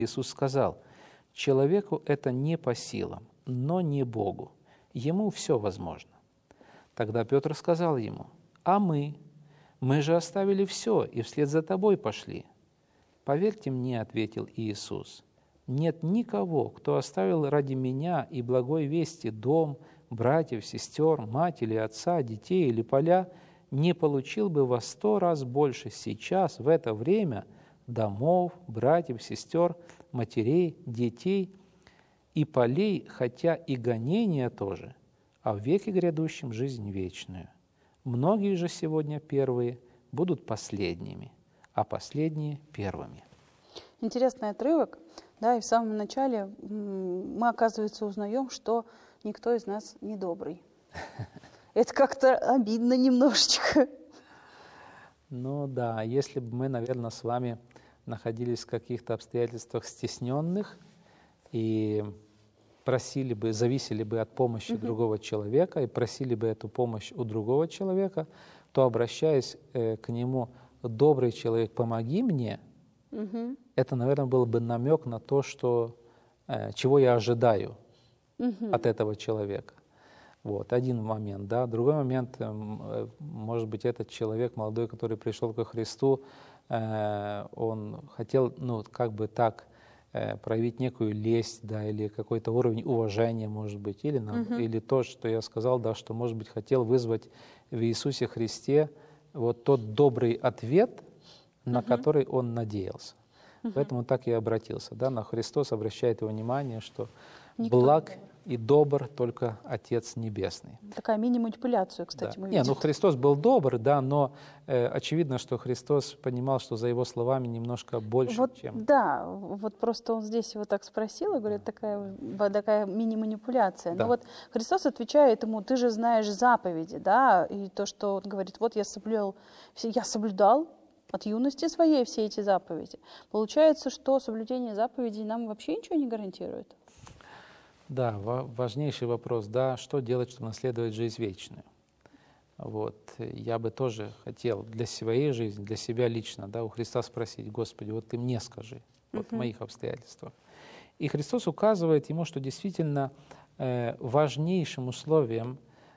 Иисус сказал: «Человеку это не по силам, но не Богу. Ему все возможно». Тогда Петр сказал ему: «А мы? Мы же оставили все и вслед за тобой пошли». «Поверьте мне, — ответил Иисус, — нет никого, кто оставил ради меня и благой вести дом, братьев, сестер, мать или отца, детей или поля, не получил бы во 100 раз больше сейчас, в это время, домов, братьев, сестер, матерей, детей и полей, хотя и гонения тоже, а в веке грядущем жизнь вечную. Многие же сегодня первые будут последними, а последние — первыми». Интересный отрывок, да, и в самом начале мы, оказывается, узнаем, что никто из нас не добрый. Это как-то обидно немножечко. Ну да, если бы мы, наверное, с вами находились в каких-то обстоятельствах стесненных и просили бы, зависели бы от помощи другого человека и просили бы эту помощь у другого человека, то, обращаясь к нему: «Добрый человек, помоги мне», это, наверное, был бы намек на то, что, чего я ожидаю от этого человека. Вот, один момент, да. Другой момент, может быть, этот человек молодой, который пришел ко Христу, он хотел, ну, как бы так, проявить некую лесть, да, или какой-то уровень уважения, может быть, или то, что я сказал, да, что, может быть, хотел вызвать в Иисусе Христе вот тот добрый ответ, на который он надеялся. Поэтому так и обратился, да, на Христос, обращает его внимание, что благ и добр только Отец Небесный. Такая мини-манипуляция, кстати, Да. мы видим. Ну Христос был добр, да, но очевидно, что Христос понимал, что за его словами немножко больше, Вот, чем... да, вот просто он здесь его так спросил, и говорит, такая мини-манипуляция. Да. Но вот Христос отвечает ему: ты же знаешь заповеди, да, и то, что он говорит: вот я соблюдал от юности своей все эти заповеди. Получается, что соблюдение заповедей нам вообще ничего не гарантирует? Да, важнейший вопрос, да, что делать, чтобы наследовать жизнь вечную. Вот, я бы тоже хотел для своей жизни, для себя лично, да, у Христа спросить: «Господи, вот ты мне скажи, вот в моих обстоятельствах». И Христос указывает ему, что действительно важнейшим условием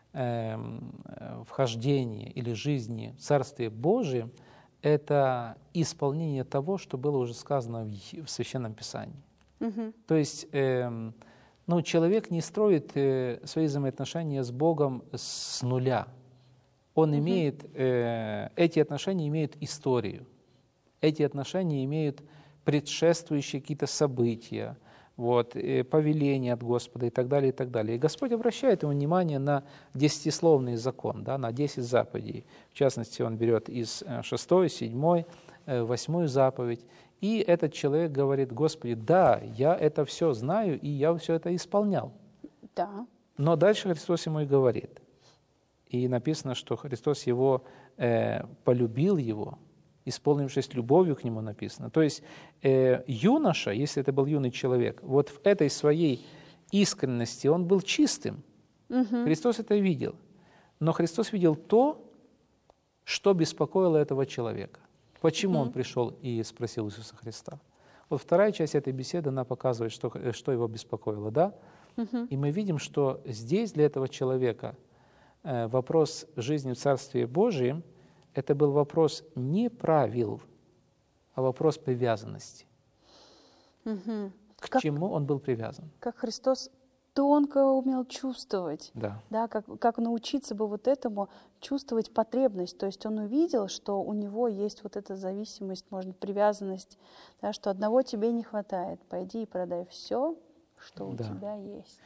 вхождения или жизни в Царстве Божьем — это исполнение того, что было уже сказано в Священном Писании. То есть человек не строит свои взаимоотношения с Богом с нуля. Он имеет, эти отношения имеют историю, эти отношения имеют предшествующие какие-то события, повеления от Господа и так далее, и так далее. И Господь обращает ему внимание на 10-словный закон, да, на 10 заповедей. В частности, Он берет из 6, 7, 8 заповедь. И этот человек говорит: «Господи, да, я это все знаю, и я все это исполнял». Да. Но дальше Христос ему и говорит. И написано, что Христос его полюбил его, исполнившись любовью к нему, написано. То есть юноша, если это был юный человек, вот в этой своей искренности он был чистым. Христос это видел. Но Христос видел то, что беспокоило этого человека. Почему он пришел и спросил Иисуса Христа? Вот вторая часть этой беседы, она показывает, что его беспокоило, да? И мы видим, что здесь для этого человека вопрос жизни в Царстве Божьем — это был вопрос не правил, а вопрос привязанности. К чему он был привязан? Как Христос тонко умел чувствовать, да, как научиться бы вот этому чувствовать потребность. То есть он увидел, что у него есть вот эта зависимость, может, привязанность, да, что одного тебе не хватает. Пойди и продай все, что у тебя есть.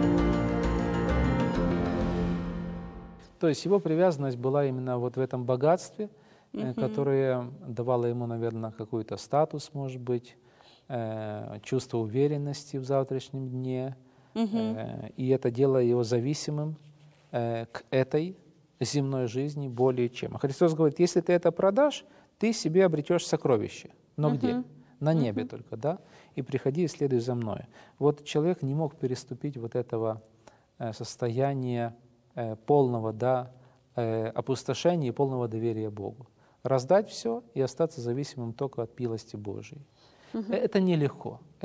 То есть его привязанность была именно вот в этом богатстве, которое давало ему, наверное, какой-то статус, может быть, чувство уверенности в завтрашнем дне, и это делало его зависимым к этой земной жизни более чем. А Христос говорит: если ты это продашь, ты себе обретешь сокровище. Но где? На небе только, да? И приходи и следуй за мной. Вот человек не мог переступить вот этого состояния полного, да, опустошения и полного доверия Богу. Раздать все и остаться зависимым только от милости Божией. Это нелегко.